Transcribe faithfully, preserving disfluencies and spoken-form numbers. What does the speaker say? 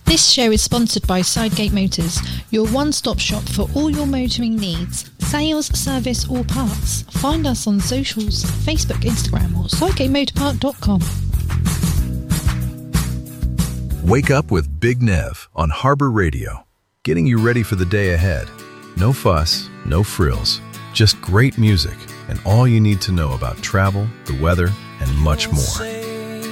This show is sponsored by Sidegate Motors, your one-stop shop for all your motoring needs, sales, service or parts. Find us on socials, Facebook, Instagram or sidegate motor park dot com. Wake up with Big Nev on Harbor Radio, getting you ready for the day ahead. No fuss, no frills, just great music and all you need to know about travel, the weather, and much more.